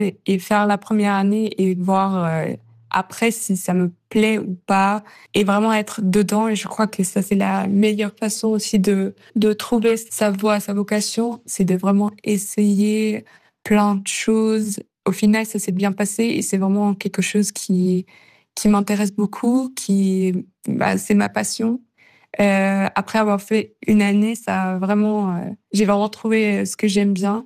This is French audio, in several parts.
et faire la première année et voir après si ça me plaît ou pas et vraiment être dedans. Et je crois que ça, c'est la meilleure façon aussi de trouver sa voie, sa vocation. C'est de vraiment essayer plein de choses. Au final, ça s'est bien passé et c'est vraiment quelque chose qui m'intéresse beaucoup, c'est ma passion. Après avoir fait une année, ça a vraiment, j'ai vraiment trouvé ce que j'aime bien.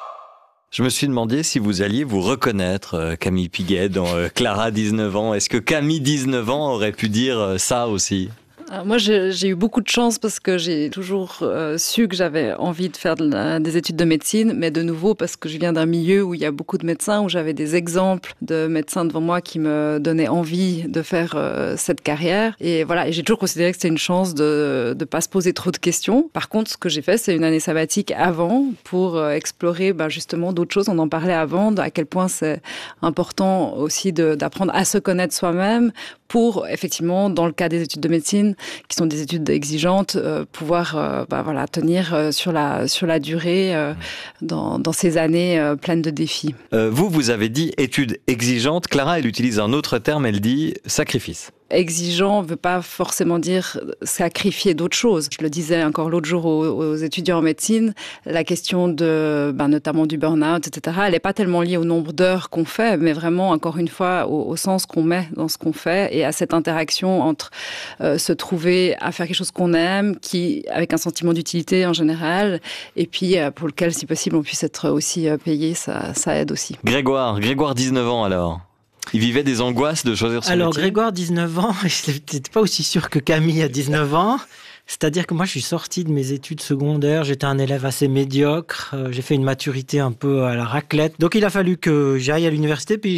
Je me suis demandé si vous alliez vous reconnaître, Camille Piguet, dans Clara, 19 ans. Est-ce que Camille, 19 ans, aurait pu dire ça aussi ? Moi, j'ai eu beaucoup de chance parce que j'ai toujours su que j'avais envie de faire des études de médecine, mais de nouveau parce que je viens d'un milieu où il y a beaucoup de médecins, où j'avais des exemples de médecins devant moi qui me donnaient envie de faire cette carrière. Et voilà, et j'ai toujours considéré que c'était une chance de pas se poser trop de questions. Par contre, ce que j'ai fait, c'est une année sabbatique avant pour explorer justement d'autres choses. On en parlait avant, à quel point c'est important aussi d'apprendre à se connaître soi-même pour, effectivement, dans le cas des études de médecine, qui sont des études exigeantes, pouvoir tenir sur la durée dans ces années pleines de défis. Vous avez dit études exigeantes. Clara, elle utilise un autre terme, elle dit sacrifice. Exigeant ne veut pas forcément dire sacrifier d'autres choses. Je le disais encore l'autre jour aux étudiants en médecine, la question notamment du burn-out, etc., elle n'est pas tellement liée au nombre d'heures qu'on fait, mais vraiment, encore une fois, au sens qu'on met dans ce qu'on fait et à cette interaction entre se trouver à faire quelque chose qu'on aime, avec un sentiment d'utilité en général, et puis pour lequel, si possible, on puisse être aussi payé, ça aide aussi. Grégoire, 19 ans alors. Il vivait des angoisses de choisir son métier. Alors Grégoire, 19 ans, je n'étais pas aussi sûr que Camille à 19 ans. C'est-à-dire que moi, je suis sorti de mes études secondaires, j'étais un élève assez médiocre, j'ai fait une maturité un peu à la raclette. Donc il a fallu que j'aille à l'université, puis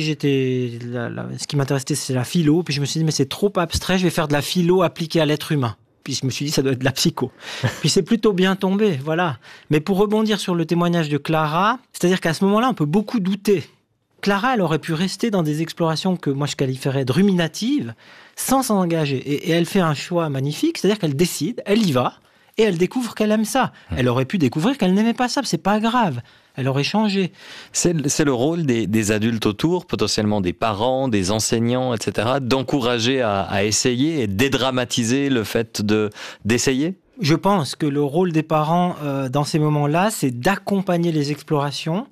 ce qui m'intéressait, c'est la philo. Puis je me suis dit, mais c'est trop abstrait, je vais faire de la philo appliquée à l'être humain. Puis je me suis dit, ça doit être de la psycho. Puis c'est plutôt bien tombé, voilà. Mais pour rebondir sur le témoignage de Clara, c'est-à-dire qu'à ce moment-là, on peut beaucoup douter. Clara, elle aurait pu rester dans des explorations que moi je qualifierais de ruminatives, sans s'engager. Et elle fait un choix magnifique, c'est-à-dire qu'elle décide, elle y va, et elle découvre qu'elle aime ça. Elle aurait pu découvrir qu'elle n'aimait pas ça, c'est pas grave. Elle aurait changé. C'est le rôle des adultes autour, potentiellement des parents, des enseignants, etc., d'encourager à essayer et dédramatiser le fait d'essayer ? Je pense que le rôle des parents dans ces moments-là, c'est d'accompagner les explorations.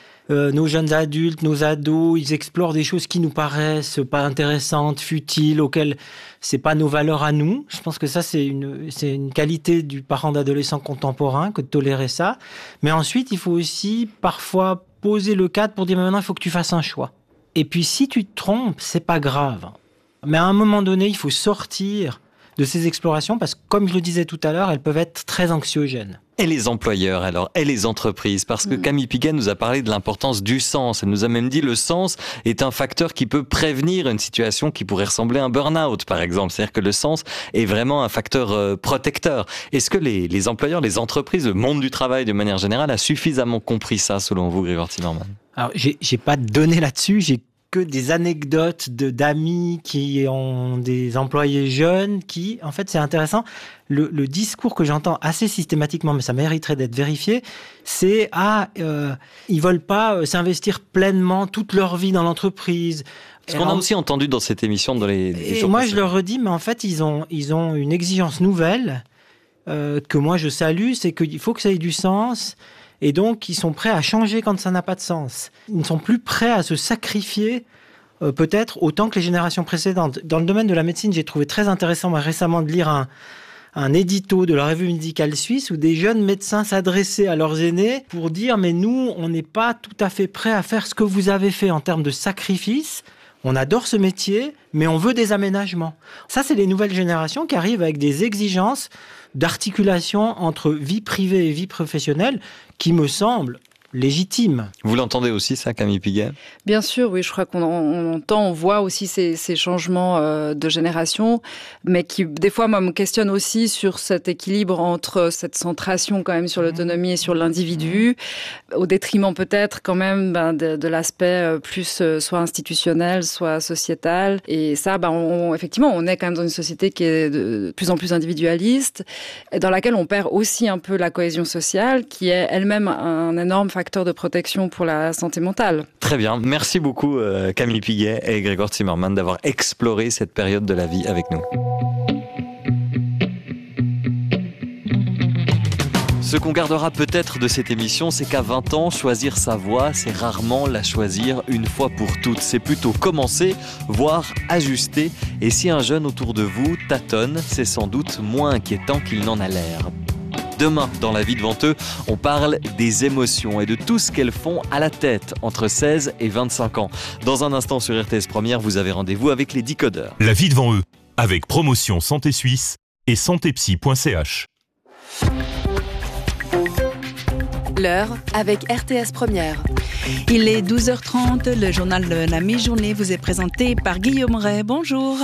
Nos jeunes adultes, nos ados, ils explorent des choses qui nous paraissent pas intéressantes, futiles, auxquelles c'est pas nos valeurs à nous. Je pense que ça, c'est une qualité du parent d'adolescent contemporain que de tolérer ça. Mais ensuite, il faut aussi parfois poser le cadre pour dire, mais maintenant, il faut que tu fasses un choix. Et puis, si tu te trompes, c'est pas grave. Mais à un moment donné, il faut sortir de ces explorations parce que, comme je le disais tout à l'heure, elles peuvent être très anxiogènes. Et les employeurs alors, et les entreprises, parce que Camille Piguet nous a parlé de l'importance du sens. Elle nous a même dit le sens est un facteur qui peut prévenir une situation qui pourrait ressembler à un burn-out, par exemple. C'est-à-dire que le sens est vraiment un facteur protecteur. Est-ce que les employeurs, les entreprises, le monde du travail de manière générale a suffisamment compris ça, selon vous, Grégoire Timmerman ? Alors, j'ai pas de données là-dessus, j'ai que des anecdotes d'amis qui ont des employés jeunes qui, en fait, c'est intéressant. Le discours que j'entends assez systématiquement, mais ça mériterait d'être vérifié, c'est ils veulent pas s'investir pleinement toute leur vie dans l'entreprise. Ce qu'on a aussi entendu dans cette émission dans les jours moi, passés. je leur redis, mais en fait, ils ont une exigence nouvelle que moi je salue, c'est qu'il faut que ça ait du sens. Et donc, ils sont prêts à changer quand ça n'a pas de sens. Ils ne sont plus prêts à se sacrifier, peut-être, autant que les générations précédentes. Dans le domaine de la médecine, j'ai trouvé très intéressant récemment de lire un édito de la revue médicale suisse où des jeunes médecins s'adressaient à leurs aînés pour dire « Mais nous, on n'est pas tout à fait prêts à faire ce que vous avez fait en termes de sacrifice. On adore ce métier, mais on veut des aménagements. » Ça, c'est les nouvelles générations qui arrivent avec des exigences d'articulation entre vie privée et vie professionnelle qui me semblent légitimes. Vous l'entendez aussi, ça, Camille Piguet ? Bien sûr, oui, je crois qu'on entend, on voit aussi ces changements de génération, mais qui, des fois, moi, me questionnent aussi sur cet équilibre entre cette centration quand même sur l'autonomie et sur l'individu, au détriment peut-être quand même de l'aspect plus soit institutionnel, soit sociétal. Et ça, effectivement, on est quand même dans une société qui est de plus en plus individualiste, et dans laquelle on perd aussi un peu la cohésion sociale, qui est elle-même un énorme facteur facteur de protection pour la santé mentale. Très bien. Merci beaucoup Camille Piguet et Grégoire Zimmermann d'avoir exploré cette période de la vie avec nous. Ce qu'on gardera peut-être de cette émission, c'est qu'à 20 ans, choisir sa voie, c'est rarement la choisir une fois pour toutes. C'est plutôt commencer, voire ajuster. Et si un jeune autour de vous tâtonne, c'est sans doute moins inquiétant qu'il n'en a l'air. Demain, dans La vie devant eux, on parle des émotions et de tout ce qu'elles font à la tête entre 16 et 25 ans. Dans un instant sur RTS Première, vous avez rendez-vous avec les décodeurs. La vie devant eux, avec Promotion Santé Suisse et santépsy.ch. L'heure avec RTS Première. Il est 12h30, le journal de la mi-journée vous est présenté par Guillaume Ray. Bonjour.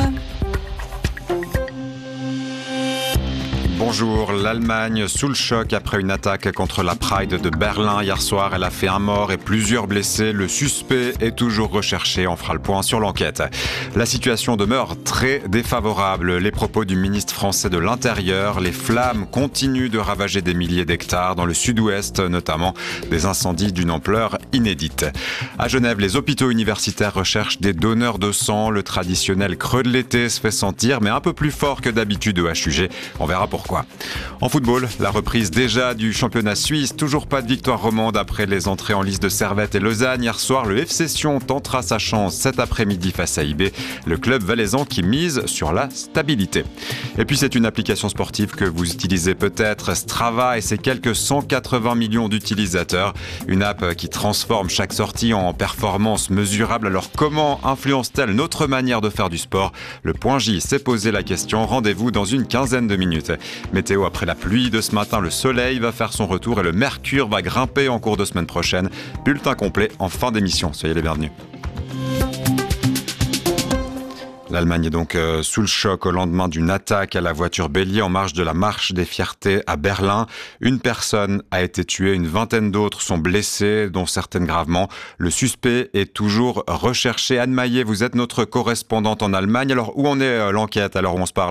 Bonjour, l'Allemagne sous le choc après une attaque contre la Pride de Berlin hier soir. Elle a fait un mort et plusieurs blessés. Le suspect est toujours recherché. On fera le point sur l'enquête. La situation demeure très défavorable. Les propos du ministre français de l'Intérieur. Les flammes continuent de ravager des milliers d'hectares dans le sud-ouest, notamment des incendies d'une ampleur inédite. À Genève, les hôpitaux universitaires recherchent des donneurs de sang. Le traditionnel creux de l'été se fait sentir, mais un peu plus fort que d'habitude au HUG. On verra pourquoi. En football, la reprise déjà du championnat suisse. Toujours pas de victoire romande après les entrées en lice de Servette et Lausanne. Hier soir, le FC Sion tentera sa chance cet après-midi face à IB, le club valaisan qui mise sur la stabilité. Et puis c'est une application sportive que vous utilisez peut-être, Strava, et ses quelques 180 millions d'utilisateurs. Une app qui transforme chaque sortie en performance mesurable. Alors comment influence-t-elle notre manière de faire du sport ? Le Point J s'est posé la question. Rendez-vous dans une quinzaine de minutes. Météo après la pluie de ce matin, le soleil va faire son retour et le mercure va grimper en cours de semaine prochaine. Bulletin complet en fin d'émission. Soyez les bienvenus. L'Allemagne est donc sous le choc au lendemain d'une attaque à la voiture bélier en marge de la marche des fiertés à Berlin. Une personne a été tuée, une vingtaine d'autres sont blessées, dont certaines gravement. Le suspect est toujours recherché. Anne Maillet, vous êtes notre correspondante en Allemagne. Alors où en est l'enquête à l'heure où on se parle ?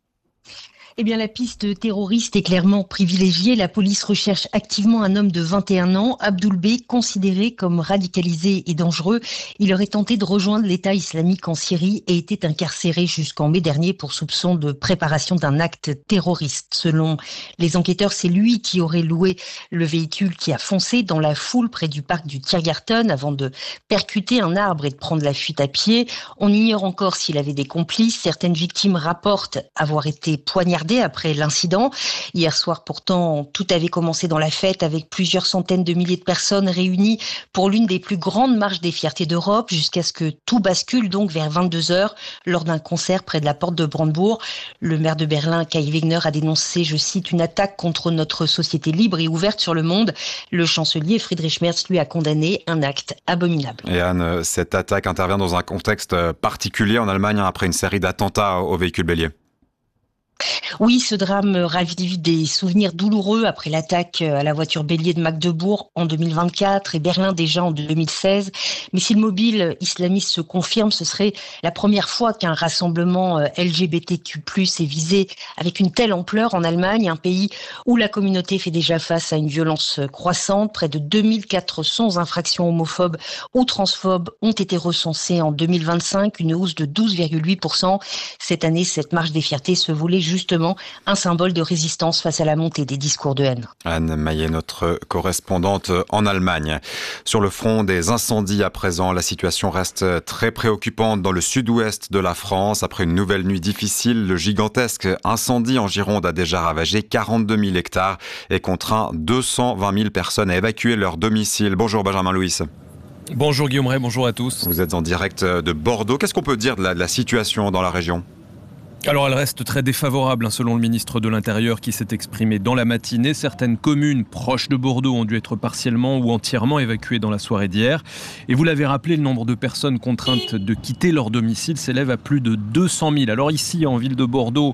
Eh bien, la piste terroriste est clairement privilégiée. La police recherche activement un homme de 21 ans, Abdoul B, considéré comme radicalisé et dangereux. Il aurait tenté de rejoindre l'État islamique en Syrie et était incarcéré jusqu'en mai dernier pour soupçon de préparation d'un acte terroriste. Selon les enquêteurs, c'est lui qui aurait loué le véhicule qui a foncé dans la foule près du parc du Tiergarten avant de percuter un arbre et de prendre la fuite à pied. On ignore encore s'il avait des complices. Certaines victimes rapportent avoir été poignardées après l'incident. Hier soir, pourtant, tout avait commencé dans la fête avec plusieurs centaines de milliers de personnes réunies pour l'une des plus grandes marches des fiertés d'Europe jusqu'à ce que tout bascule donc vers 22h lors d'un concert près de la porte de Brandebourg. Le maire de Berlin, Kai Wegner, a dénoncé, je cite, une attaque contre notre société libre et ouverte sur le monde. Le chancelier Friedrich Merz lui a condamné un acte abominable. Et Anne, cette attaque intervient dans un contexte particulier en Allemagne après une série d'attentats au véhicule bélier. Oui, ce drame ravive des souvenirs douloureux après l'attaque à la voiture bélier de Magdebourg en 2024 et Berlin déjà en 2016. Mais si le mobile islamiste se confirme, ce serait la première fois qu'un rassemblement LGBTQ+ est visé avec une telle ampleur en Allemagne, un pays où la communauté fait déjà face à une violence croissante. Près de 2400 infractions homophobes ou transphobes ont été recensées en 2025, une hausse de 12,8%. Cette année, cette marche des fiertés se voulait justement un symbole de résistance face à la montée des discours de haine. Anne Maillet, notre correspondante en Allemagne. Sur le front des incendies à présent, la situation reste très préoccupante dans le sud-ouest de la France. Après une nouvelle nuit difficile, le gigantesque incendie en Gironde a déjà ravagé 42 000 hectares et contraint 220 000 personnes à évacuer leur domicile. Bonjour Benjamin Louis. Bonjour Guillaume Ray, bonjour à tous. Vous êtes en direct de Bordeaux. Qu'est-ce qu'on peut dire de la situation dans la région ? Alors elle reste très défavorable selon le ministre de l'Intérieur qui s'est exprimé dans la matinée. Certaines communes proches de Bordeaux ont dû être partiellement ou entièrement évacuées dans la soirée d'hier. Et vous l'avez rappelé, le nombre de personnes contraintes de quitter leur domicile s'élève à plus de 200 000. Alors ici, en ville de Bordeaux,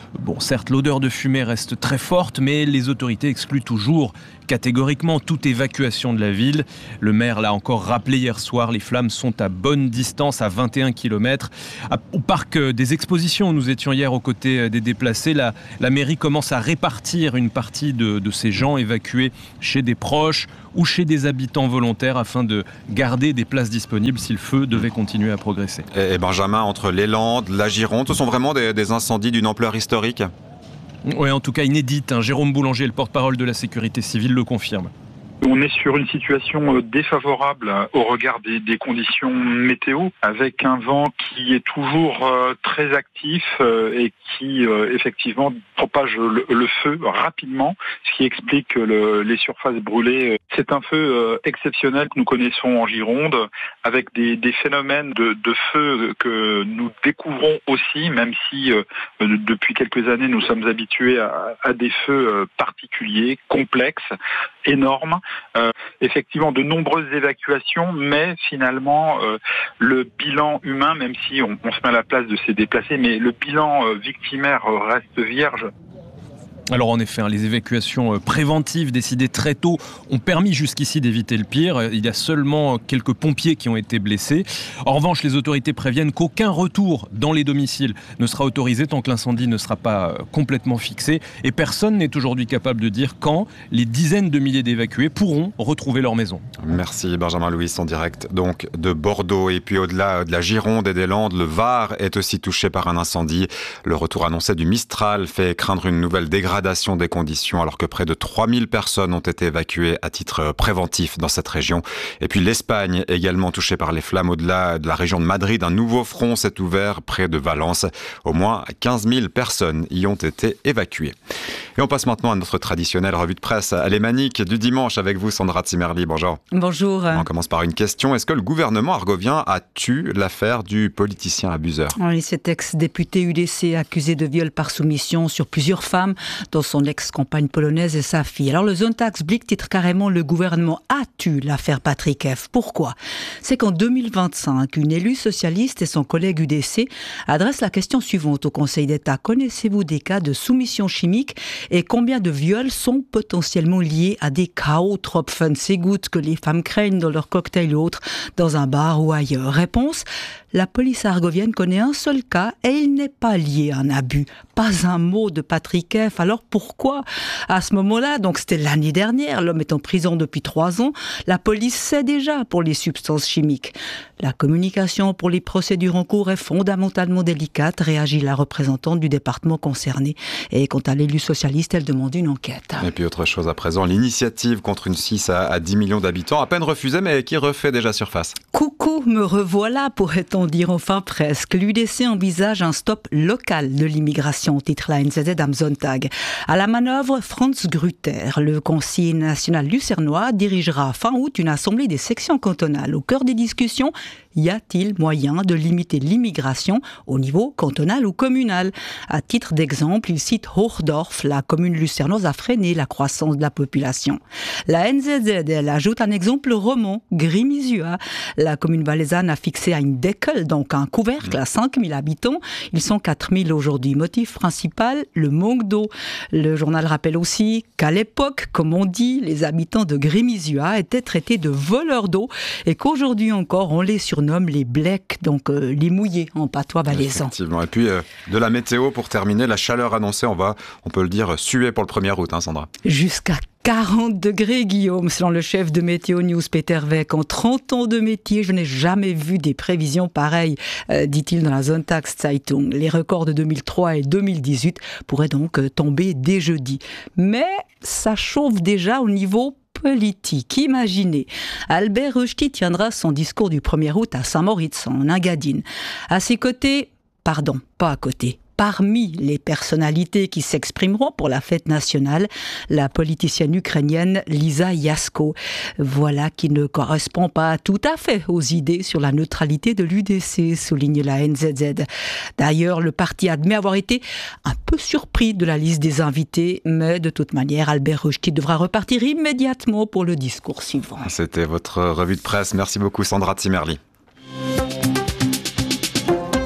Bon, certes, l'odeur de fumée reste très forte, mais les autorités excluent toujours catégoriquement toute évacuation de la ville. Le maire l'a encore rappelé hier soir, les flammes sont à bonne distance, à 21 km. Au parc des expositions où nous étions hier aux côtés des déplacés, la mairie commence à répartir une partie de ces gens évacués chez des proches ou chez des habitants volontaires afin de garder des places disponibles si le feu devait continuer à progresser. Et Benjamin, entre les Landes, la Gironde, ce sont vraiment des incendies d'une ampleur historique ? Oui, en tout cas inédite. Jérôme Boulanger, le porte-parole de la sécurité civile, le confirme. On est sur une situation défavorable au regard des conditions météo, avec un vent qui est toujours très actif et qui effectivement propage le feu rapidement, ce qui explique les surfaces brûlées. C'est un feu exceptionnel que nous connaissons en Gironde, avec des phénomènes de feu que nous découvrons aussi, même si depuis quelques années nous sommes habitués à des feux particuliers, complexes, énormes. Effectivement de nombreuses évacuations, mais finalement le bilan humain, même si on se met à la place de ces déplacés, mais le bilan victimaire reste vierge. Alors en effet, les évacuations préventives décidées très tôt ont permis jusqu'ici d'éviter le pire. Il y a seulement quelques pompiers qui ont été blessés. En revanche, les autorités préviennent qu'aucun retour dans les domiciles ne sera autorisé tant que l'incendie ne sera pas complètement fixé. Et personne n'est aujourd'hui capable de dire quand les dizaines de milliers d'évacués pourront retrouver leur maison. Merci Benjamin Louis, en direct donc de Bordeaux. Et puis au-delà de la Gironde et des Landes, le Var est aussi touché par un incendie. Le retour annoncé du Mistral fait craindre une nouvelle dégradation des conditions, alors que près de 3000 personnes ont été évacuées à titre préventif dans cette région. Et puis l'Espagne, également touchée par les flammes au-delà de la région de Madrid. Un nouveau front s'est ouvert près de Valence. Au moins 15 000 personnes y ont été évacuées. Et on passe maintenant à notre traditionnelle revue de presse alémanique du dimanche avec vous, Sandra Zimmerli. Bonjour. Bonjour. On commence par une question. Est-ce que le gouvernement argovien a tué l'affaire du politicien abuseur ? Oui, cet ex-député UDC accusé de viol par soumission sur plusieurs femmes, dont son ex-compagne polonaise et sa fille. Alors le Sonntagsblick titre carrément « Le gouvernement a tué l'affaire Patrick F ». Pourquoi ? C'est qu'en 2025, une élue socialiste et son collègue UDC adressent la question suivante au Conseil d'État. Connaissez-vous des cas de soumission chimique et combien de viols sont potentiellement liés à des K.O.-Tropfen, ces gouttes que les femmes craignent dans leur cocktail ou autre, dans un bar ou ailleurs ? Réponse : la police argovienne connaît un seul cas et il n'est pas lié à un abus. Pas un mot de Patrick F. Alors pourquoi ? À ce moment-là, donc c'était l'année dernière, l'homme est en prison depuis 3 ans, la police sait déjà pour les substances chimiques. La communication pour les procédures en cours est fondamentalement délicate, réagit la représentante du département concerné. Et quant à l'élu socialiste, elle demande une enquête. Et puis autre chose à présent, l'initiative contre une 6 à 10 millions d'habitants, à peine refusée, mais qui refait déjà surface. Coucou, me revoilà, pourrait-on dire enfin presque. L'UDC envisage un stop local de l'immigration, titre la NZZ am Sonntag. À la manœuvre, Franz Grüter, le conseiller national lucernois, dirigera fin août une assemblée des sections cantonales. Au cœur des discussions, y a-t-il moyen de limiter l'immigration au niveau cantonal ou communal ? À titre d'exemple, il cite Hochdorf, la commune lucernoise a freiné la croissance de la population. La NZZ, elle ajoute un exemple roman, Grimizua. La commune valaisanne a fixé à une Deckel, donc un couvercle à 5000 habitants. Ils sont 4000 aujourd'hui. Motif principal, le manque d'eau. Le journal rappelle aussi qu'à l'époque, comme on dit, les habitants de Grimizua étaient traités de voleurs d'eau et qu'aujourd'hui encore, on les surnomme les blecs, donc les mouillés en patois valaisan. Effectivement. Et puis de la météo pour terminer, la chaleur annoncée, on peut le dire, suer pour le 1er août, Sandra. Jusqu'à 40 degrés, Guillaume, selon le chef de Météo News, Peter Weck. En 30 ans de métier, je n'ai jamais vu des prévisions pareilles, dit-il dans la Sonntagszeitung. Les records de 2003 et 2018 pourraient donc tomber dès jeudi. Mais ça chauffe déjà au niveau politique. Imaginez, Albert Rösti tiendra son discours du 1er août à Saint-Moritz, en Engadine. À ses côtés, pardon, pas à côté, parmi les personnalités qui s'exprimeront pour la fête nationale, la politicienne ukrainienne Lisa Yasko. Voilà qui ne correspond pas tout à fait aux idées sur la neutralité de l'UDC, souligne la NZZ. D'ailleurs, le parti admet avoir été un peu surpris de la liste des invités, mais de toute manière, Albert Rösti devra repartir immédiatement pour le discours suivant. C'était votre revue de presse. Merci beaucoup, Sandra Zimmerli.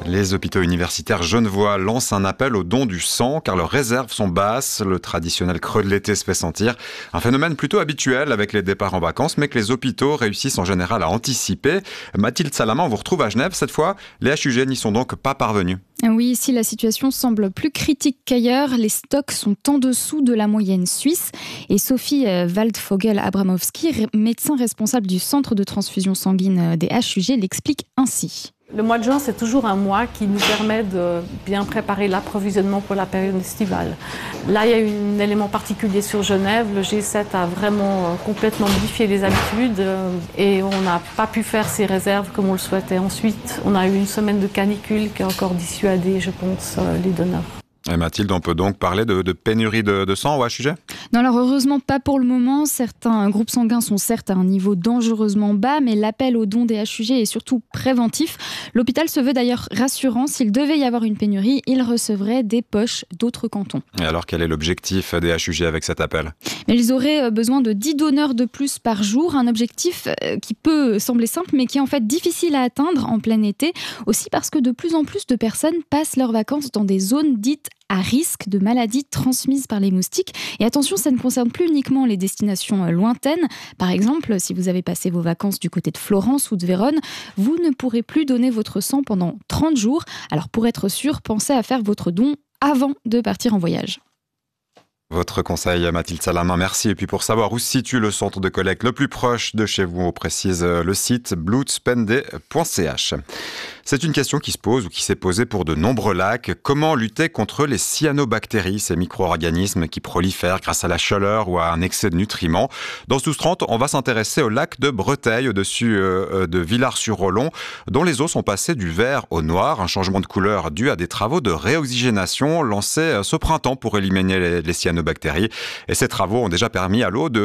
Les hôpitaux universitaires genevois lancent un appel au don du sang car leurs réserves sont basses. Le traditionnel creux de l'été se fait sentir. Un phénomène plutôt habituel avec les départs en vacances, mais que les hôpitaux réussissent en général à anticiper. Mathilde Salaman, on vous retrouve à Genève. Cette fois, les HUG n'y sont donc pas parvenus. Oui, ici la situation semble plus critique qu'ailleurs. Les stocks sont en dessous de la moyenne suisse. Et Sophie Waldvogel-Abramowski, médecin responsable du centre de transfusion sanguine des HUG, l'explique ainsi. Le mois de juin, c'est toujours un mois qui nous permet de bien préparer l'approvisionnement pour la période estivale. Là, il y a eu un élément particulier sur Genève. Le G7 a vraiment complètement modifié les habitudes et on n'a pas pu faire ces réserves comme on le souhaitait. Ensuite, on a eu une semaine de canicule qui a encore dissuadé, je pense, les donneurs. Et Mathilde, on peut donc parler de pénurie de sang au HUG ? Non, alors heureusement pas pour le moment. Certains groupes sanguins sont certes à un niveau dangereusement bas, mais l'appel aux dons des HUG est surtout préventif. L'hôpital se veut d'ailleurs rassurant. S'il devait y avoir une pénurie, il recevrait des poches d'autres cantons. Et alors, quel est l'objectif des HUG avec cet appel ? Mais ils auraient besoin de 10 donneurs de plus par jour, un objectif qui peut sembler simple, mais qui est en fait difficile à atteindre en plein été. Aussi parce que de plus en plus de personnes passent leurs vacances dans des zones dites à risque de maladies transmises par les moustiques. Et attention, ça ne concerne plus uniquement les destinations lointaines. Par exemple, si vous avez passé vos vacances du côté de Florence ou de Vérone, vous ne pourrez plus donner votre sang pendant 30 jours. Alors pour être sûr, pensez à faire votre don avant de partir en voyage. Votre conseil, Mathilde Salaman, merci. Et puis pour savoir où se situe le centre de collecte le plus proche de chez vous, on précise le site bloedspende.ch. C'est une question qui se pose ou qui s'est posée pour de nombreux lacs. Comment lutter contre les cyanobactéries, ces micro-organismes qui prolifèrent grâce à la chaleur ou à un excès de nutriments ? Dans ce 12-30, on va s'intéresser au lac de Breteil, au-dessus de Villars-sur-Rollon, dont les eaux sont passées du vert au noir. Un changement de couleur dû à des travaux de réoxygénation lancés ce printemps pour éliminer les cyanobactéries. Et ces travaux ont déjà permis à l'eau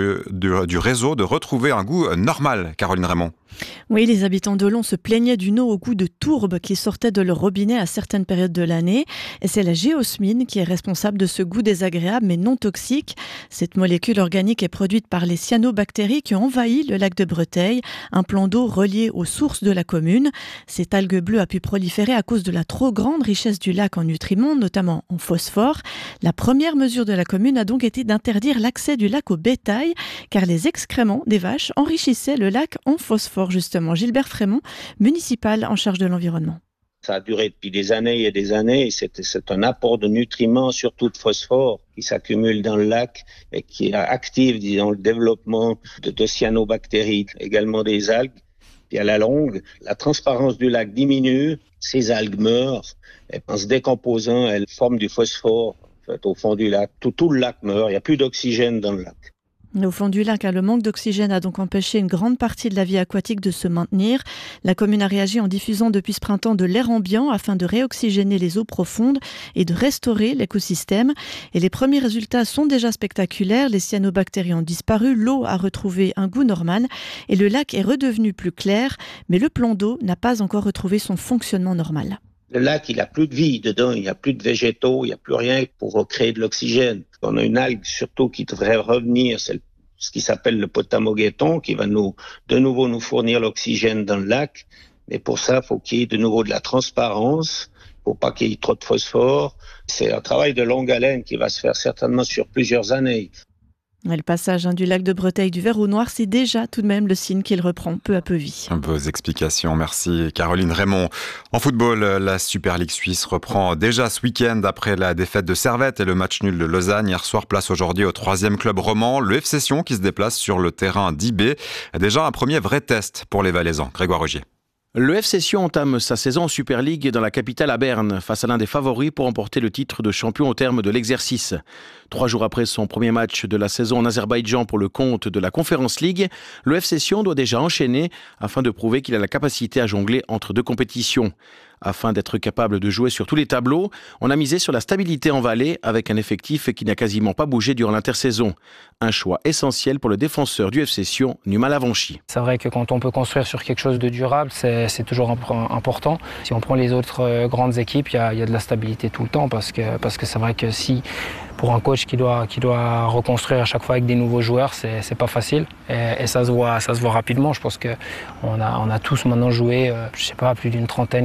du réseau de retrouver un goût normal. Caroline Raymond. Oui, les habitants d'Olon se plaignaient d'une eau au goût de tourbe qui sortait de leur robinet à certaines périodes de l'année. Et c'est la géosmine qui est responsable de ce goût désagréable mais non toxique. Cette molécule organique est produite par les cyanobactéries qui ont envahi le lac de Breteil, un plan d'eau relié aux sources de la commune. Cette algue bleue a pu proliférer à cause de la trop grande richesse du lac en nutriments, notamment en phosphore. La première mesure de la commune a donc été d'interdire l'accès du lac au bétail, car les excréments des vaches enrichissaient le lac en phosphore. Justement, Gilbert Frémont, municipal en charge de l'environnement. Ça a duré depuis des années et des années. C'est un apport de nutriments, surtout de phosphore, qui s'accumule dans le lac et qui active, disons, le développement de cyanobactéries, également des algues. Et à la longue, la transparence du lac diminue, ces algues meurent, et en se décomposant, elles forment du phosphore en fait, au fond du lac. Tout le lac meurt, il n'y a plus d'oxygène dans le lac. Au fond du lac, le manque d'oxygène a donc empêché une grande partie de la vie aquatique de se maintenir. La commune a réagi en diffusant depuis ce printemps de l'air ambiant afin de réoxygéner les eaux profondes et de restaurer l'écosystème. Et les premiers résultats sont déjà spectaculaires. Les cyanobactéries ont disparu, l'eau a retrouvé un goût normal et le lac est redevenu plus clair. Mais le plan d'eau n'a pas encore retrouvé son fonctionnement normal. Le lac, il n'a plus de vie dedans, il n'y a plus de végétaux, il n'y a plus rien pour créer de l'oxygène. On a une algue surtout qui devrait revenir, c'est ce qui s'appelle le potamoguéton, qui va de nouveau nous fournir l'oxygène dans le lac. Mais pour ça, il faut qu'il y ait de nouveau de la transparence, il ne faut pas qu'il y ait trop de phosphore. C'est un travail de longue haleine qui va se faire certainement sur plusieurs années. Le passage du lac de Breteil du vert au noir, c'est déjà tout de même le signe qu'il reprend peu à peu vie. Vos explications, merci Caroline Raymond. En football, la Super League suisse reprend déjà ce week-end après la défaite de Servette et le match nul de Lausanne. Hier soir, place aujourd'hui au 3e club roman, le FC Sion qui se déplace sur le terrain d'IB. Déjà un premier vrai test pour les Valaisans. Grégoire Rugier. Le FC Sion entame sa saison en Super League dans la capitale à Berne, face à l'un des favoris pour remporter le titre de champion au terme de l'exercice. 3 jours après son premier match de la saison en Azerbaïdjan pour le compte de la Conference League, le FC Sion doit déjà enchaîner afin de prouver qu'il a la capacité à jongler entre deux compétitions. Afin d'être capable de jouer sur tous les tableaux, on a misé sur la stabilité en Valais avec un effectif qui n'a quasiment pas bougé durant l'intersaison. Un choix essentiel pour le défenseur du FC Sion, Numa Lavanchi. C'est vrai que quand on peut construire sur quelque chose de durable, c'est toujours important. Si on prend les autres grandes équipes, il y a de la stabilité tout le temps parce que c'est vrai que si pour un coach qui doit reconstruire à chaque fois avec des nouveaux joueurs, c'est pas facile et ça se voit rapidement. Je pense qu'on a tous maintenant joué, je sais pas, plus d'une trentaine, une quarantaine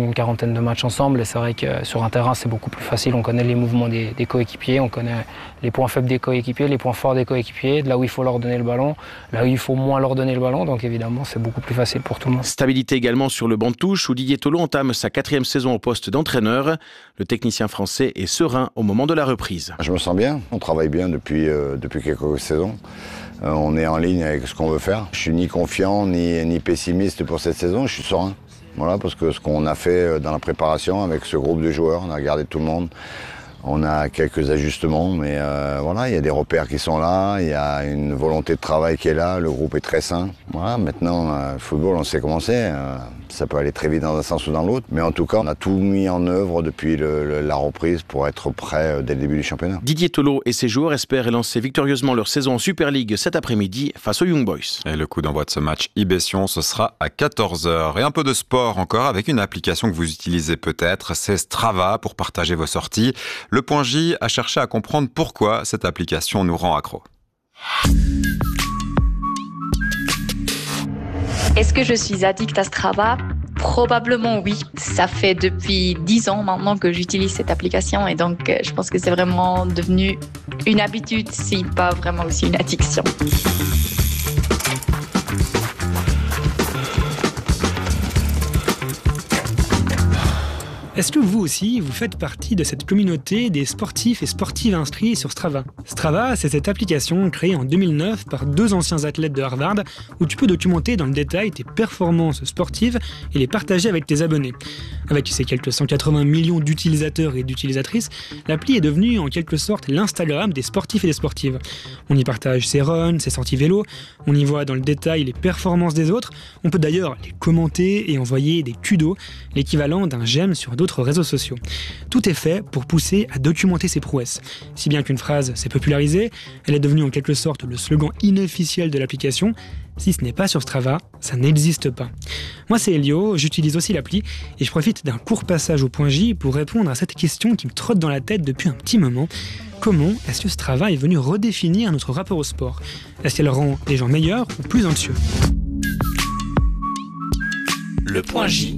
centaine de matchs ensemble et c'est vrai que sur un terrain c'est beaucoup plus facile, on connaît les mouvements des coéquipiers, on connaît les points faibles des coéquipiers, les points forts des coéquipiers, là où il faut leur donner le ballon, là où il faut moins leur donner le ballon, donc évidemment c'est beaucoup plus facile pour tout le monde. Stabilité également sur le banc de touche où Didier Tolo entame sa 4e saison au poste d'entraîneur. Le technicien français est serein au moment de la reprise. Je me sens bien, on travaille bien depuis quelques saisons. On est en ligne avec ce qu'on veut faire. Je suis ni confiant ni pessimiste pour cette saison, je suis serein. Voilà, parce que ce qu'on a fait dans la préparation avec ce groupe de joueurs, on a gardé tout le monde. On a quelques ajustements, mais voilà, il y a des repères qui sont là, il y a une volonté de travail qui est là, le groupe est très sain. Voilà, maintenant, le football, on sait comment c'est. Ça peut aller très vite dans un sens ou dans l'autre, mais en tout cas, on a tout mis en œuvre depuis la reprise pour être prêt dès le début du championnat. Didier Tolo et ses joueurs espèrent lancer victorieusement leur saison en Super League cet après-midi face aux Young Boys. Et le coup d'envoi de ce match Ibession, ce sera à 14h. Et un peu de sport encore avec une application que vous utilisez peut-être, c'est Strava pour partager vos sorties. Le Point J a cherché à comprendre pourquoi cette application nous rend accro. Est-ce que je suis addict à Strava ? Probablement oui. Ça fait depuis 10 ans maintenant que j'utilise cette application et donc je pense que c'est vraiment devenu une habitude, si pas vraiment aussi une addiction. Est-ce que vous aussi, vous faites partie de cette communauté des sportifs et sportives inscrits sur Strava ? Strava, c'est cette application créée en 2009 par 2 anciens athlètes de Harvard où tu peux documenter dans le détail tes performances sportives et les partager avec tes abonnés. Avec ses quelques 180 millions d'utilisateurs et d'utilisatrices, l'appli est devenue en quelque sorte l'Instagram des sportifs et des sportives. On y partage ses runs, ses sorties vélo, on y voit dans le détail les performances des autres, on peut d'ailleurs les commenter et envoyer des kudos, l'équivalent d'un j'aime sur d'autres réseaux sociaux. Tout est fait pour pousser à documenter ses prouesses. Si bien qu'une phrase s'est popularisée, elle est devenue en quelque sorte le slogan inofficiel de l'application. Si ce n'est pas sur Strava, ça n'existe pas. Moi c'est Elio, j'utilise aussi l'appli et je profite d'un court passage au Point J pour répondre à cette question qui me trotte dans la tête depuis un petit moment. Comment est-ce que Strava est venu redéfinir notre rapport au sport ? Est-ce qu'elle rend les gens meilleurs ou plus anxieux ? Le Point J.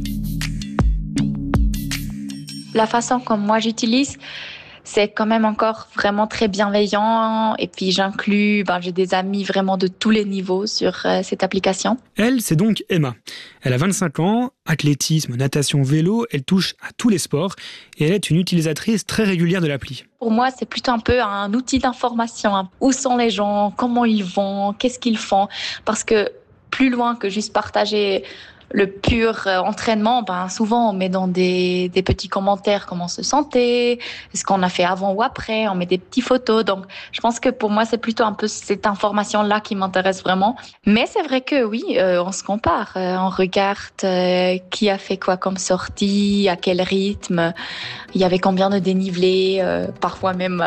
La façon comme moi j'utilise, c'est quand même encore vraiment très bienveillant. Et puis j'inclus, j'ai des amis vraiment de tous les niveaux sur cette application. Elle, c'est donc Emma. Elle a 25 ans, athlétisme, natation, vélo, elle touche à tous les sports et elle est une utilisatrice très régulière de l'appli. Pour moi, c'est plutôt un peu un outil d'information. Où sont les gens, comment ils vont, qu'est-ce qu'ils font ? Parce que plus loin que juste partager le pur entraînement, souvent on met dans des petits commentaires comment on se sentait, ce qu'on a fait avant ou après, on met des petites photos. Donc je pense que pour moi c'est plutôt un peu cette information-là qui m'intéresse vraiment. Mais c'est vrai que oui, on se compare, on regarde qui a fait quoi comme sortie, à quel rythme, il y avait combien de dénivelé, parfois même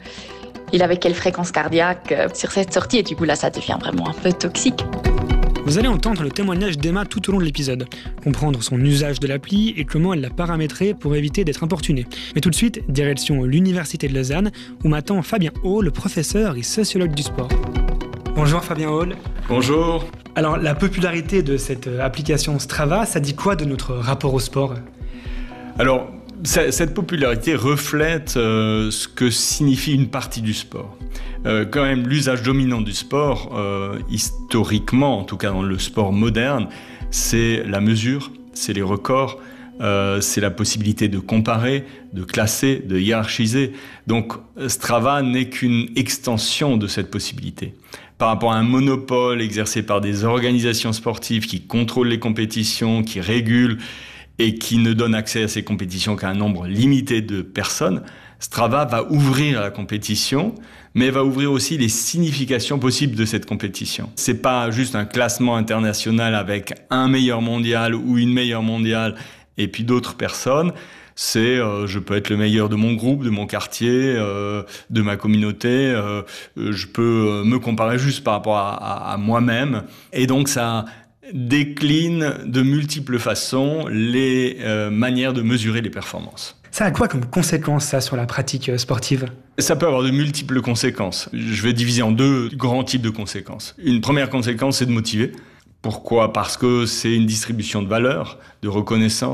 il avait quelle fréquence cardiaque sur cette sortie et du coup là ça devient vraiment un peu toxique. Vous allez entendre le témoignage d'Emma tout au long de l'épisode, comprendre son usage de l'appli et comment elle l'a paramétré pour éviter d'être importunée. Mais tout de suite, direction l'Université de Lausanne, où m'attend Fabien Hall, professeur et sociologue du sport. Bonjour Fabien Hall. Bonjour. Alors, la popularité de cette application Strava, ça dit quoi de notre rapport au sport ? Alors, cette popularité reflète ce que signifie une partie du sport. Quand même, l'usage dominant du sport, historiquement, en tout cas dans le sport moderne, c'est la mesure, c'est les records, c'est la possibilité de comparer, de classer, de hiérarchiser. Donc Strava n'est qu'une extension de cette possibilité. Par rapport à un monopole exercé par des organisations sportives qui contrôlent les compétitions, qui régulent et qui ne donne accès à ces compétitions qu'à un nombre limité de personnes, Strava va ouvrir la compétition, mais va ouvrir aussi les significations possibles de cette compétition. C'est pas juste un classement international avec un meilleur mondial ou une meilleure mondiale et puis d'autres personnes. C'est je peux être le meilleur de mon groupe, de mon quartier, de ma communauté. Je peux me comparer juste par rapport à moi-même. Et donc ça décline de multiples façons les manières de mesurer les performances. Ça a quoi comme conséquence, ça, sur la pratique sportive ? Ça peut avoir de multiples conséquences. Je vais diviser en 2 grands types de conséquences. Une première conséquence, c'est de motiver. Pourquoi ? Parce que c'est une distribution de valeur, de reconnaissance,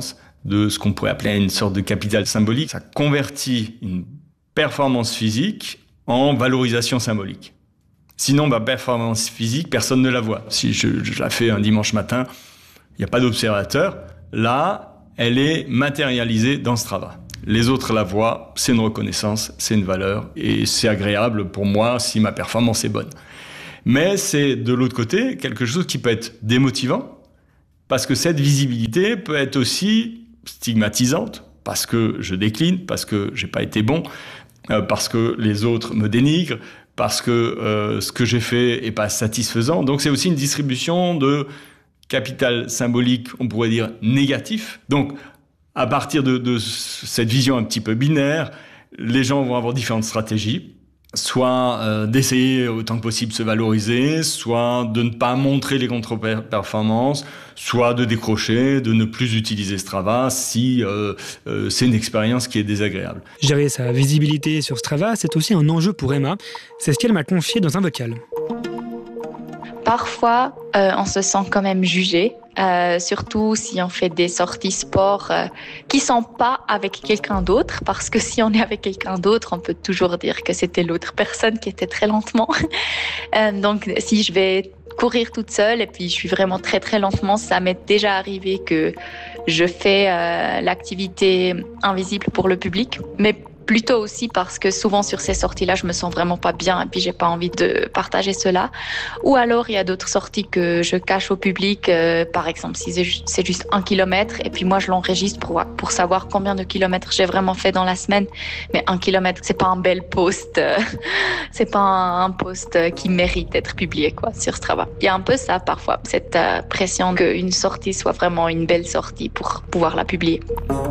de ce qu'on pourrait appeler une sorte de capital symbolique. Ça convertit une performance physique en valorisation symbolique. Sinon, performance physique, personne ne la voit. Si je la fais un dimanche matin, il n'y a pas d'observateur. Là, elle est matérialisée dans Strava. Les autres la voient, c'est une reconnaissance, c'est une valeur, et c'est agréable pour moi si ma performance est bonne. Mais c'est, de l'autre côté, quelque chose qui peut être démotivant, parce que cette visibilité peut être aussi stigmatisante, parce que je décline, parce que j'ai pas été bon, parce que les autres me dénigrent, parce que ce que j'ai fait est pas satisfaisant. Donc c'est aussi une distribution de capital symbolique, on pourrait dire négatif. Donc à partir de cette vision un petit peu binaire, les gens vont avoir différentes stratégies. Soit d'essayer autant que possible de se valoriser, soit de ne pas montrer les contre-performances, soit de décrocher, de ne plus utiliser Strava si c'est une expérience qui est désagréable. Gérer sa visibilité sur Strava, c'est aussi un enjeu pour Emma. C'est ce qu'elle m'a confié dans un vocal. Parfois, on se sent quand même jugé, surtout si on fait des sorties sport qui sont pas avec quelqu'un d'autre, parce que si on est avec quelqu'un d'autre, on peut toujours dire que c'était l'autre personne qui était très lentement. Donc, si je vais courir toute seule et puis je suis vraiment très très lentement, ça m'est déjà arrivé que je fais l'activité invisible pour le public, mais plutôt aussi parce que souvent sur ces sorties-là, je me sens vraiment pas bien et puis j'ai pas envie de partager cela. Ou alors, il y a d'autres sorties que je cache au public, par exemple, si c'est juste 1 kilomètre et puis moi, je l'enregistre pour savoir combien de kilomètres j'ai vraiment fait dans la semaine. Mais 1 kilomètre, c'est pas un bel post, c'est pas un post qui mérite d'être publié, quoi, sur Strava. Il y a un peu ça, parfois, cette pression qu'une sortie soit vraiment une belle sortie pour pouvoir la publier.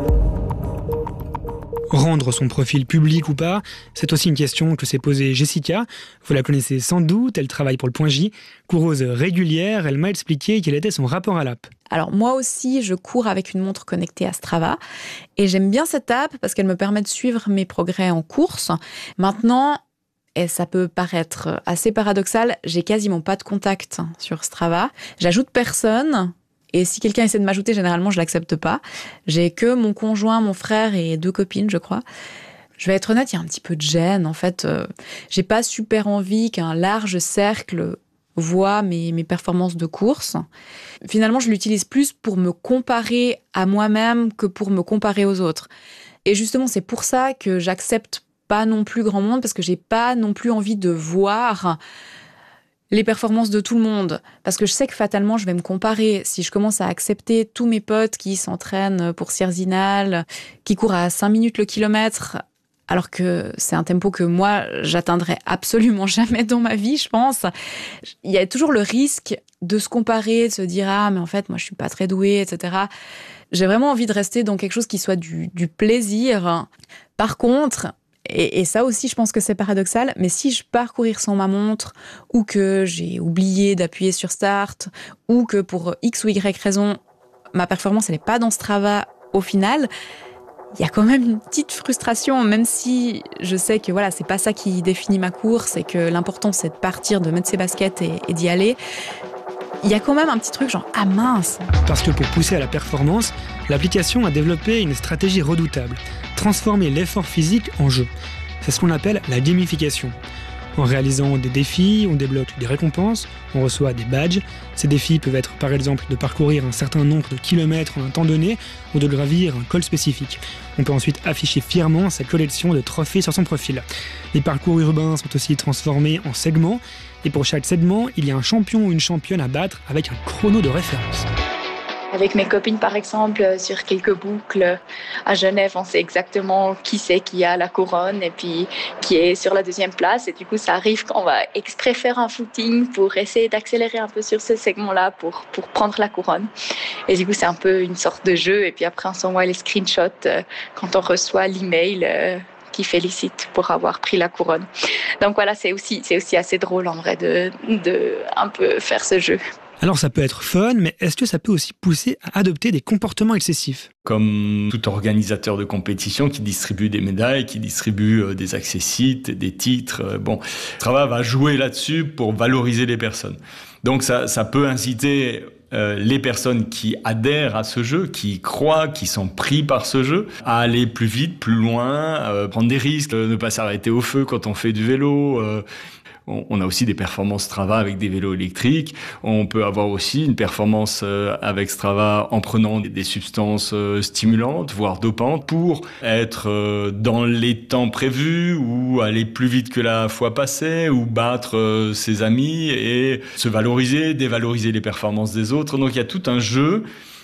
Rendre son profil public ou pas, c'est aussi une question que s'est posée Jessica. Vous la connaissez sans doute, elle travaille pour le Point J. Coureuse régulière, elle m'a expliqué quel était son rapport à l'app. Alors moi aussi, je cours avec une montre connectée à Strava et j'aime bien cette app parce qu'elle me permet de suivre mes progrès en course. Maintenant, et ça peut paraître assez paradoxal, j'ai quasiment pas de contact sur Strava. J'ajoute personne. Et si quelqu'un essaie de m'ajouter, généralement, je l'accepte pas. J'ai que mon conjoint, mon frère et 2 copines, je crois. Je vais être honnête, il y a un petit peu de gêne. En fait, j'ai pas super envie qu'un large cercle voit mes performances de course. Finalement, je l'utilise plus pour me comparer à moi-même que pour me comparer aux autres. Et justement, c'est pour ça que j'accepte pas non plus grand monde, parce que j'ai pas non plus envie de voir les performances de tout le monde, parce que je sais que fatalement je vais me comparer. Si je commence à accepter tous mes potes qui s'entraînent pour Sierzinal, qui courent à 5 minutes le kilomètre, alors que c'est un tempo que moi j'atteindrai absolument jamais dans ma vie, je pense, il y a toujours le risque de se comparer, de se dire « Ah, mais en fait, moi je suis pas très douée, etc. » J'ai vraiment envie de rester dans quelque chose qui soit du plaisir. Par contre, et ça aussi, je pense que c'est paradoxal, mais si je pars courir sans ma montre, ou que j'ai oublié d'appuyer sur Start, ou que pour X ou Y raison, ma performance, elle n'est pas dans Strava au final, il y a quand même une petite frustration, même si je sais que voilà, c'est pas ça qui définit ma course, et que l'important, c'est de partir, de mettre ses baskets et d'y aller. Il y a quand même un petit truc genre « Ah mince !» Parce que pour pousser à la performance, l'application a développé une stratégie redoutable, transformer l'effort physique en jeu. C'est ce qu'on appelle la gamification. En réalisant des défis, on débloque des récompenses, on reçoit des badges. Ces défis peuvent être par exemple de parcourir un certain nombre de kilomètres en un temps donné ou de gravir un col spécifique. On peut ensuite afficher fièrement sa collection de trophées sur son profil. Les parcours urbains sont aussi transformés en segments, et pour chaque segment, il y a un champion ou une championne à battre avec un chrono de référence. Avec mes copines, par exemple, sur quelques boucles à Genève, on sait exactement qui c'est qui a la couronne et puis qui est sur la 2e place. Et du coup, ça arrive qu'on va exprès faire un footing pour essayer d'accélérer un peu sur ce segment-là pour prendre la couronne. Et du coup, c'est un peu une sorte de jeu. Et puis après, on s'envoie les screenshots quand on reçoit l'email qui félicite pour avoir pris la couronne. Donc voilà, c'est aussi assez drôle en vrai de un peu faire ce jeu. Alors ça peut être fun, mais est-ce que ça peut aussi pousser à adopter des comportements excessifs ? Comme tout organisateur de compétition qui distribue des médailles, qui distribue des accessites, des titres, Strava va jouer là-dessus pour valoriser les personnes. Donc ça peut inciter les personnes qui adhèrent à ce jeu, qui y croient, qui sont pris par ce jeu, à aller plus vite, plus loin, prendre des risques, ne pas s'arrêter au feu quand on fait du vélo. On a aussi des performances Strava avec des vélos électriques. On peut avoir aussi une performance avec Strava en prenant des substances stimulantes, voire dopantes, pour être dans les temps prévus ou aller plus vite que la fois passée ou battre ses amis et se valoriser, dévaloriser les performances des autres. Donc il y a tout un jeu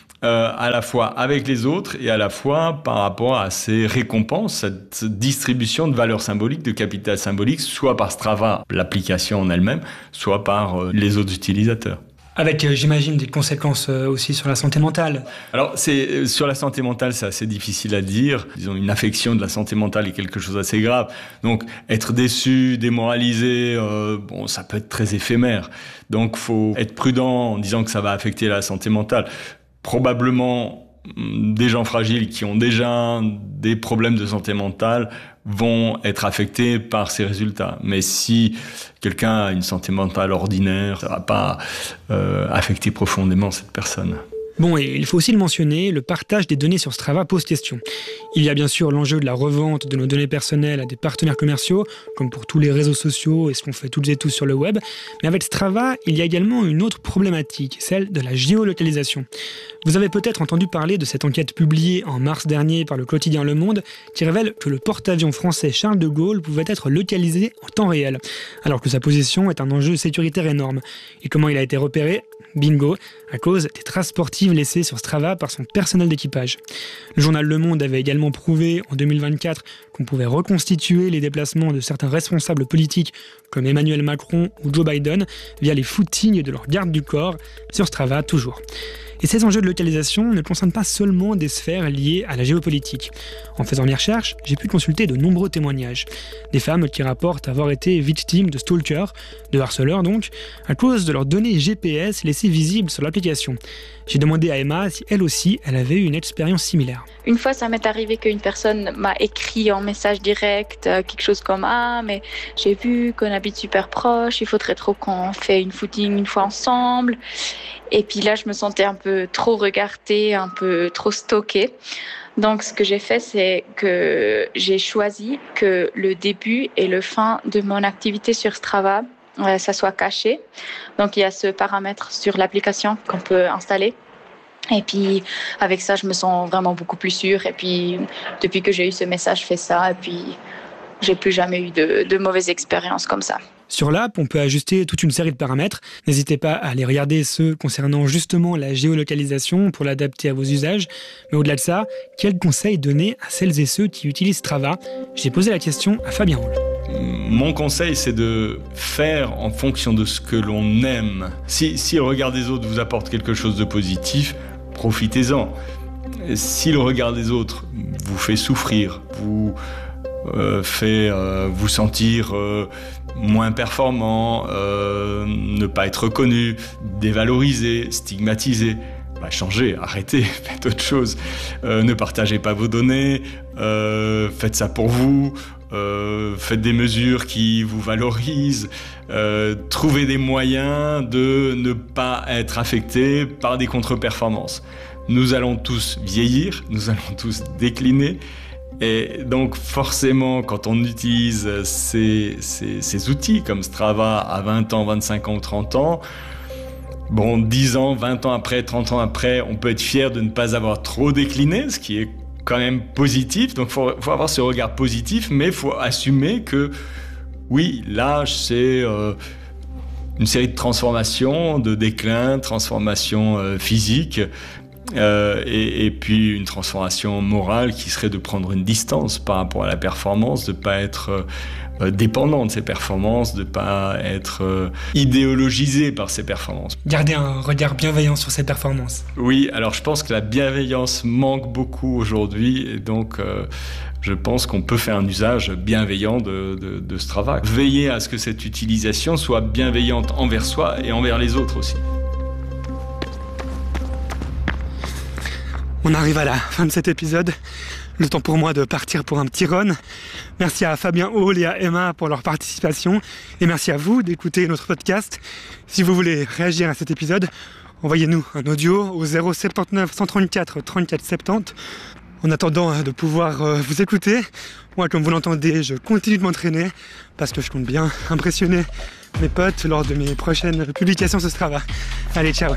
à la fois avec les autres et à la fois par rapport à ces récompenses, cette distribution de valeurs symboliques, de capital symbolique, soit par Strava, l'application en elle-même, soit par les autres utilisateurs. Avec, j'imagine, des conséquences aussi sur la santé mentale. Alors, sur la santé mentale, c'est assez difficile à dire. Disons, une affection de la santé mentale est quelque chose d'assez grave. Donc, être déçu, démoralisé, ça peut être très éphémère. Donc, faut être prudent en disant que ça va affecter la santé mentale. Probablement, des gens fragiles qui ont déjà des problèmes de santé mentale vont être affectés par ces résultats. Mais si quelqu'un a une santé mentale ordinaire, ça ne va pas affecter profondément cette personne. Bon, et il faut aussi le mentionner, le partage des données sur Strava pose question. Il y a bien sûr l'enjeu de la revente de nos données personnelles à des partenaires commerciaux, comme pour tous les réseaux sociaux et ce qu'on fait toutes et tous sur le web. Mais avec Strava, il y a également une autre problématique, celle de la géolocalisation. Vous avez peut-être entendu parler de cette enquête publiée en mars dernier par le quotidien Le Monde, qui révèle que le porte-avions français Charles de Gaulle pouvait être localisé en temps réel, alors que sa position est un enjeu sécuritaire énorme. Et comment il a été repéré ? Bingo, à cause des traces sportives laissées sur Strava par son personnel d'équipage. Le journal Le Monde avait également prouvé en 2024 qu'on pouvait reconstituer les déplacements de certains responsables politiques comme Emmanuel Macron ou Joe Biden via les footings de leur garde du corps, sur Strava toujours. Et ces enjeux de localisation ne concernent pas seulement des sphères liées à la géopolitique. En faisant mes recherches, j'ai pu consulter de nombreux témoignages. Des femmes qui rapportent avoir été victimes de stalkers, de harceleurs donc, à cause de leurs données GPS laissées visibles sur l'application. J'ai demandé à Emma si elle aussi, elle avait eu une expérience similaire. Une fois, ça m'est arrivé qu'une personne m'a écrit en message direct quelque chose comme « Ah, mais j'ai vu qu'on habite super proche, il faudrait trop qu'on fait une footing une fois ensemble. » Et puis là, je me sentais un peu trop regardée, un peu trop stalkée. Donc, ce que j'ai fait, c'est que j'ai choisi que le début et le fin de mon activité sur Strava, ça soit caché. Donc, il y a ce paramètre sur l'application qu'on peut installer. Et puis, avec ça, je me sens vraiment beaucoup plus sûre. Et puis, depuis que j'ai eu ce message, je fais ça. Et puis, j'ai plus jamais eu de mauvaises expériences comme ça. Sur l'app, on peut ajuster toute une série de paramètres. N'hésitez pas à aller regarder ceux concernant justement la géolocalisation pour l'adapter à vos usages. Mais au-delà de ça, quels conseils donner à celles et ceux qui utilisent Strava ? J'ai posé la question à Fabien Hall. Mon conseil, c'est de faire en fonction de ce que l'on aime. Si le regard des autres vous apporte quelque chose de positif, profitez-en. Si le regard des autres vous fait souffrir, vous fait vous sentir moins performant, ne pas être reconnu, dévalorisé, stigmatisé, changez, arrêtez, faites autre chose. Ne partagez pas vos données, faites ça pour vous, faites des mesures qui vous valorisent, trouvez des moyens de ne pas être affecté par des contre-performances. Nous allons tous vieillir, nous allons tous décliner. Et donc forcément, quand on utilise ces outils comme Strava à 20 ans, 25 ans ou 30 ans, 10 ans, 20 ans après, 30 ans après, on peut être fier de ne pas avoir trop décliné, ce qui est quand même positif. Donc il faut avoir ce regard positif, mais il faut assumer que oui, l'âge, c'est une série de transformations, de déclins, transformations physiques. Et puis une transformation morale qui serait de prendre une distance par rapport à la performance, de ne pas être dépendant de ses performances, de ne pas être idéologisé par ses performances. Garder un regard bienveillant sur ses performances. Oui, alors je pense que la bienveillance manque beaucoup aujourd'hui, et donc je pense qu'on peut faire un usage bienveillant de Strava. Veiller à ce que cette utilisation soit bienveillante envers soi et envers les autres aussi. On arrive à la fin de cet épisode. Le temps pour moi de partir pour un petit run. Merci à Fabien Hall et à Emma pour leur participation. Et merci à vous d'écouter notre podcast. Si vous voulez réagir à cet épisode, envoyez-nous un audio au 079 134 34 70. En attendant de pouvoir vous écouter, moi, comme vous l'entendez, je continue de m'entraîner parce que je compte bien impressionner mes potes lors de mes prochaines publications sur Strava. Allez, ciao.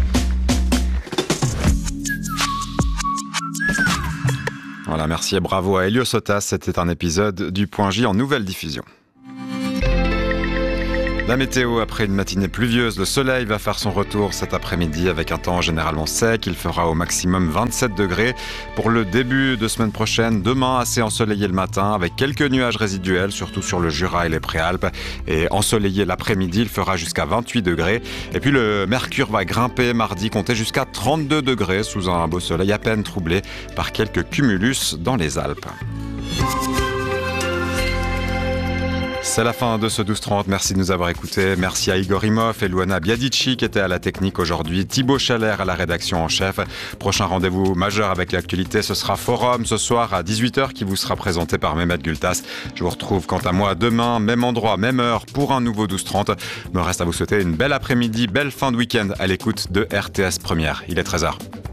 Voilà, merci et bravo à Elio Sotas. C'était un épisode du Point J en nouvelle diffusion. La météo, après une matinée pluvieuse, le soleil va faire son retour cet après-midi avec un temps généralement sec. Il fera au maximum 27 degrés pour le début de semaine prochaine. Demain, assez ensoleillé le matin avec quelques nuages résiduels, surtout sur le Jura et les Préalpes. Et ensoleillé l'après-midi, il fera jusqu'à 28 degrés. Et puis le mercure va grimper mardi, compter jusqu'à 32 degrés sous un beau soleil à peine troublé par quelques cumulus dans les Alpes. C'est la fin de ce 12-30. Merci de nous avoir écoutés. Merci à Igor Imov et Luana Biadici qui étaient à la technique aujourd'hui. Thibaut Chalère à la rédaction en chef. Prochain rendez-vous majeur avec l'actualité, ce sera Forum ce soir à 18h qui vous sera présenté par Mehmet Gultas. Je vous retrouve quant à moi demain, même endroit, même heure pour un nouveau 12-30. Me reste à vous souhaiter une belle après-midi, belle fin de week-end à l'écoute de RTS Première. Il est 13h.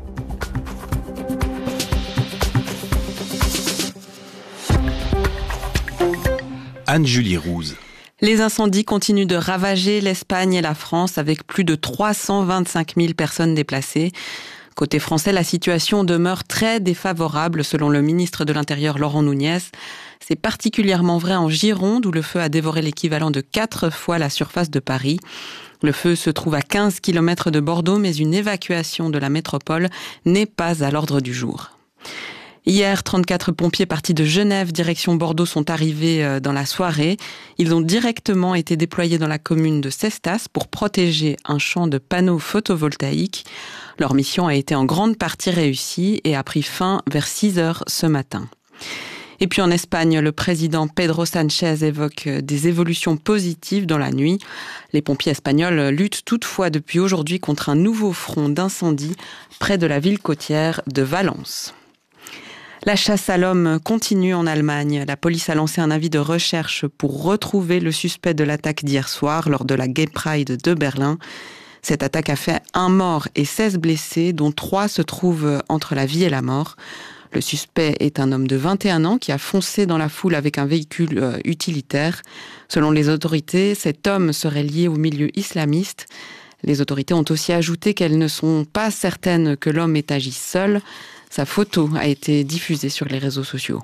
Anne-Julie Rouze. Les incendies continuent de ravager l'Espagne et la France avec plus de 325 000 personnes déplacées. Côté français, la situation demeure très défavorable selon le ministre de l'Intérieur Laurent Nunez. C'est particulièrement vrai en Gironde où le feu a dévoré l'équivalent de 4 fois la surface de Paris. Le feu se trouve à 15 km de Bordeaux, mais une évacuation de la métropole n'est pas à l'ordre du jour. Hier, 34 pompiers partis de Genève, direction Bordeaux, sont arrivés dans la soirée. Ils ont directement été déployés dans la commune de Cestas pour protéger un champ de panneaux photovoltaïques. Leur mission a été en grande partie réussie et a pris fin vers 6h ce matin. Et puis en Espagne, le président Pedro Sánchez évoque des évolutions positives dans la nuit. Les pompiers espagnols luttent toutefois depuis aujourd'hui contre un nouveau front d'incendie près de la ville côtière de Valence. La chasse à l'homme continue en Allemagne. La police a lancé un avis de recherche pour retrouver le suspect de l'attaque d'hier soir lors de la Gay Pride de Berlin. Cette attaque a fait 1 mort et 16 blessés, dont 3 se trouvent entre la vie et la mort. Le suspect est un homme de 21 ans qui a foncé dans la foule avec un véhicule utilitaire. Selon les autorités, cet homme serait lié au milieu islamiste. Les autorités ont aussi ajouté qu'elles ne sont pas certaines que l'homme ait agi seul. Sa photo a été diffusée sur les réseaux sociaux.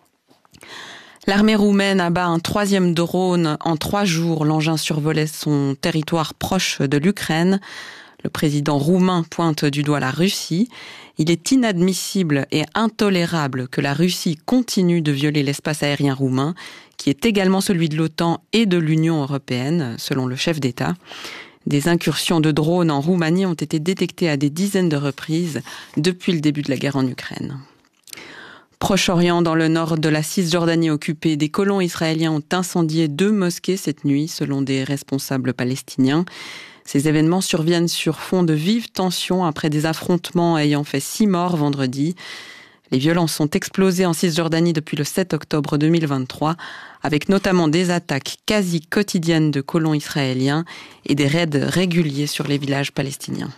L'armée roumaine abat un 3e drone en 3 jours. L'engin survolait son territoire proche de l'Ukraine. Le président roumain pointe du doigt la Russie. Il est inadmissible et intolérable que la Russie continue de violer l'espace aérien roumain, qui est également celui de l'OTAN et de l'Union européenne, selon le chef d'État. Des incursions de drones en Roumanie ont été détectées à des dizaines de reprises depuis le début de la guerre en Ukraine. Proche-Orient, dans le nord de la Cisjordanie occupée, des colons israéliens ont incendié 2 mosquées cette nuit, selon des responsables palestiniens. Ces événements surviennent sur fond de vives tensions après des affrontements ayant fait 6 morts vendredi. Les violences sont explosées en Cisjordanie depuis le 7 octobre 2023, avec notamment des attaques quasi quotidiennes de colons israéliens et des raids réguliers sur les villages palestiniens.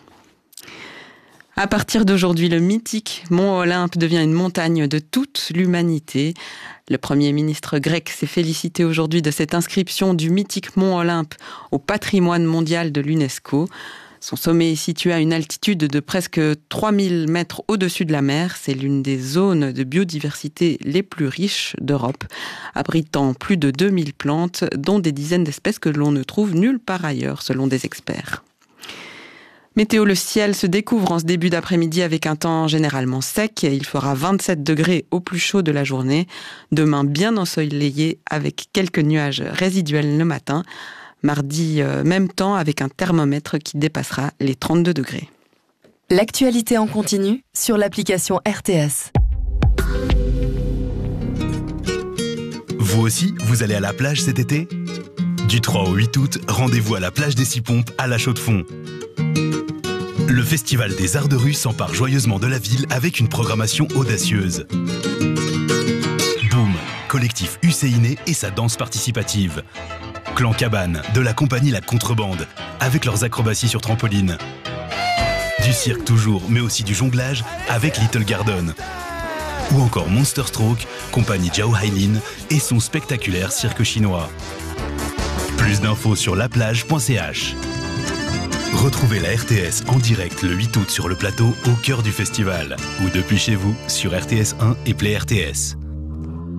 À partir d'aujourd'hui, le mythique Mont Olympe devient une montagne de toute l'humanité. Le Premier ministre grec s'est félicité aujourd'hui de cette inscription du mythique Mont Olympe au patrimoine mondial de l'UNESCO. Son sommet est situé à une altitude de presque 3000 mètres au-dessus de la mer. C'est l'une des zones de biodiversité les plus riches d'Europe, abritant plus de 2000 plantes, dont des dizaines d'espèces que l'on ne trouve nulle part ailleurs, selon des experts. Météo, le ciel se découvre en ce début d'après-midi avec un temps généralement sec. Il fera 27 degrés au plus chaud de la journée. Demain, bien ensoleillé avec quelques nuages résiduels le matin. Mardi, même temps avec un thermomètre qui dépassera les 32 degrés. L'actualité en continu sur l'application RTS. Vous aussi, vous allez à la plage cet été ? Du 3 au 8 août, rendez-vous à la plage des 6 Pompes à La Chaux-de-Fonds. Le Festival des Arts de rue s'empare joyeusement de la ville avec une programmation audacieuse. Boom, collectif UCINE et sa danse participative. Clan Cabane, de la compagnie La Contrebande, avec leurs acrobaties sur trampoline. Du cirque toujours, mais aussi du jonglage avec Little Garden. Ou encore Monster Stroke, compagnie Zhao Hailin et son spectaculaire cirque chinois. Plus d'infos sur laplage.ch. Retrouvez la RTS en direct le 8 août sur le plateau au cœur du festival ou depuis chez vous sur RTS 1 et Play RTS.